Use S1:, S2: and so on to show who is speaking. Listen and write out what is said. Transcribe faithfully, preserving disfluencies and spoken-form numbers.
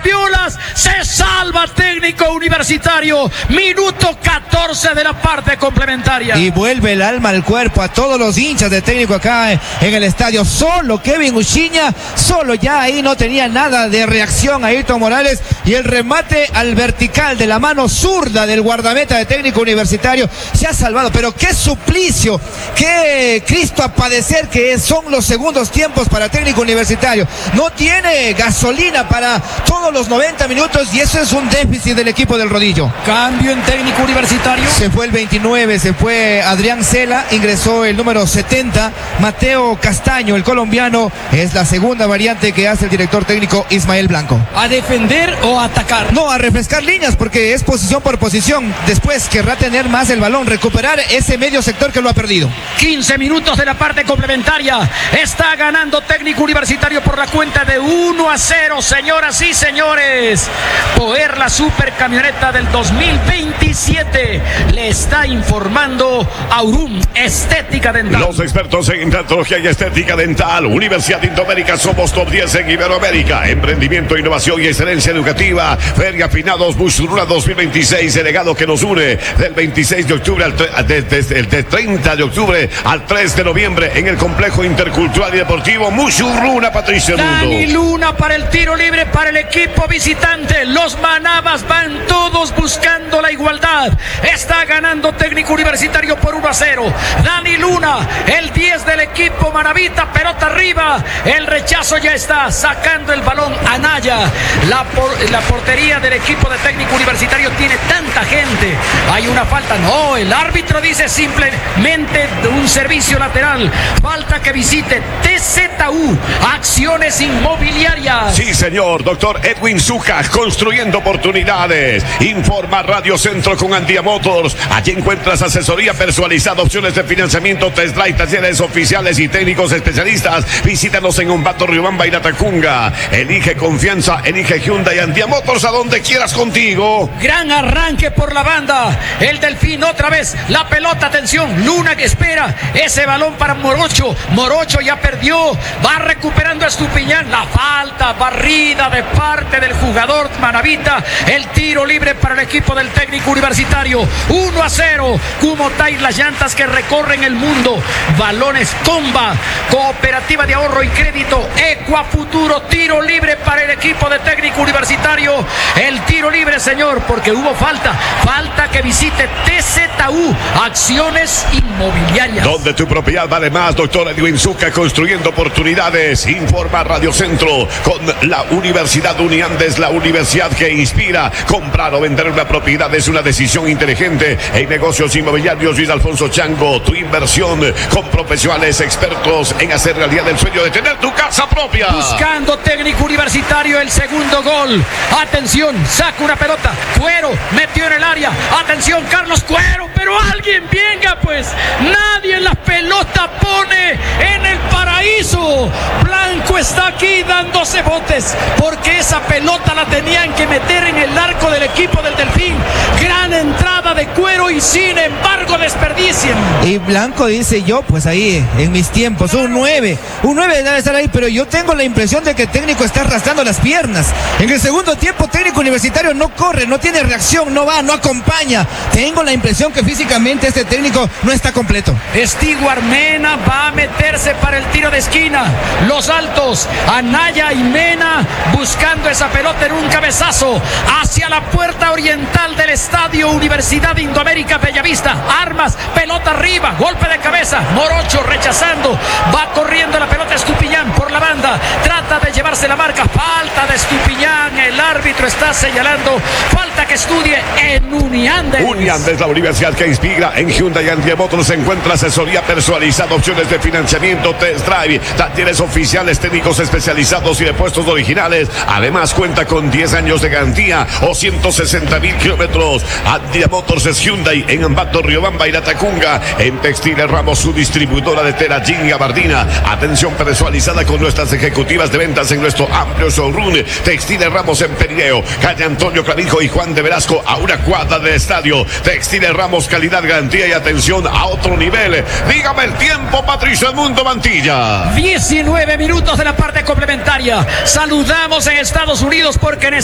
S1: Piolas, se salva Técnico Universitario, minuto catorce de la parte complementaria.
S2: Y vuelve el alma al cuerpo a todos los hinchas de Técnico acá en el estadio. Solo Kevin Uchiña, solo ya ahí no tenía nada de reacción a Ayrton Morales, y el remate al vertical de la mano zurda del guardameta de Técnico Universitario se ha salvado. Pero qué suplicio, qué Cristo a padecer que son los segundos tiempos para Técnico Universitario. No tiene gasolina para todos los noventa minutos y eso es un déficit del equipo del Rodillo.
S1: Cambio en Técnico Universitario.
S2: Se fue el veintinueve, se fue Adrián Cela, ingresó el número setenta, Mateo Castaño, el colombiano. Es la segunda variante que hace el director técnico Ismael Blanco.
S1: ¿A defender o a atacar?
S2: No, a refrescar líneas, porque es posición por posición. Después querrá tener más el balón, recuperar ese medio sector que lo ha perdido.
S1: quince minutos de la parte complementaria. Está ganando Técnico Universitario por la cuenta de uno a cero, señoras y señores. Poder, la supercamioneta del dos mil veintisiete, le está informando Aurum Estética Dental.
S3: Los expertos en implantología y estética dental, Universidad Indoamérica, somos top diez en Iberoamérica. Emprendimiento, innovación y excelencia educativa. Feria Finados Mushuruna dos mil veintiséis, el legado que nos une del veintiséis de octubre al desde el de treinta de octubre al tres de noviembre en el complejo intercultural y deportivo Mushuruna. Patricio
S1: Dani Luna para el tiro libre para el equipo visitante. Los manabas van todos buscando la igualdad. Está ganando Técnico Universitario por uno a cero. Dani Luna, el diez del equipo manabita, pelota arriba. El rechazo ya está sacando el balón Anaya. La, por, la portería del equipo de Técnico Universitario tiene tanta gente. Hay una falta. No, el árbitro dice simplemente un servicio lateral. Falta que visite T Z U, Acciones Inmobiliarias.
S3: Sí, señor. Doctor Edwin Zucca, construyendo oportunidades. Informa Radio Centro con Andia Motors. Allí encuentras asesoría personalizada, opciones de financiamiento, test drive, talleres oficiales y técnicos especialistas. Visítanos en Humbato, Riobamba y Latacunga. Elige confianza, elige Hyundai, Andia Motors, a donde quieras contigo.
S1: Gran arranque por la banda. El Delfín otra vez. La pelota, atención. Luna que espera ese balón para Morocho. Morocho ya perdió. Va recuperando a Estupiñán. La falta, barrida de parte del jugador manabita. El tiro libre para el equipo del Técnico Universitario. uno a cero. Kumotay, las llantas que recorren el mundo. Balones Comba. Cooperativa de Ahorro y Crédito Ecuafuturo. Tiro libre para el equipo de Técnico Universitario. El tiro libre, señor, porque hubo falta. Falta que visite T Z U, Acciones Inmobiliarias.
S3: Donde tu propiedad vale más, doctor Edwin Zucca, construyendo oportunidades. Informa Radio Centro con la Universidad Uniandes, la universidad que inspira. Comprar o vender una propiedad es una decisión inteligente. En negocios inmobiliarios, Luis Alfonso Chango, tu inversión con profesionales expertos en hacer realidad el sueño de tener tu casa propia.
S1: Buscando Técnico Universitario el segundo gol. Atención, saca una pelota. Cuero metió en el área. Atención, Carlos Cuero, pero alguien venga pues. Nadie la pelota pone en el paraíso. Blanco está aquí dándose botes porque esa pelota la tenían que meter en el arco del equipo del Delfín. Gran entrada de Cuero y sin embargo desperdician.
S2: Y Blanco dice: yo pues ahí en mis tiempos un nueve, un nueve debe estar ahí, pero yo tengo la impresión de que el técnico está arrastrando las piernas. En el segundo tiempo Técnico Universitario no corre, no tiene reacción, no va, no acompaña. Tengo la impresión que físicamente este técnico no está completo.
S1: Stewart Mena va a meterse para el tiro de esquina. Los altos, Anaya y Mena buscando esa pelota en un cabezazo hacia la puerta oriental del estadio Universidad Indoamérica Bellavista. Armas, pelota arriba, golpe de cabeza. Morocho rechazando, va corriendo la pelota Estupiñán por la banda. Trata de llevarse la marca, falta de Estupiñán. El árbitro está señalando falta que estudie en Uniandes.
S3: Uniandes, la universidad que inspira. En Hyundai y Andia Motors se encuentra asesoría personalizada, opciones de financiamiento, test drive, talleres oficiales, técnicos especializados y de puestos originales. Además cuenta con diez años de garantía o ciento sesenta mil kilómetros. Andia Motors es Hyundai en Ambato, Riobamba y Latacunga. En Textiles Ramos, su distribuidora de tela Jean Gabardina. Atención personalizada con nuestras ejecutivas de ventas en nuestro amplio showroom. Textiles Ramos en Perineo, calle Antonio Clavijo y Juan de Velasco, a una cuadra del estadio. Textiles Ramos, calidad, garantía y atención a otro nivel. Dígame el tiempo, Patricio Edmundo Mantilla.
S1: diecinueve minutos de la parte complementaria. Saludamos en Estados Unidos porque en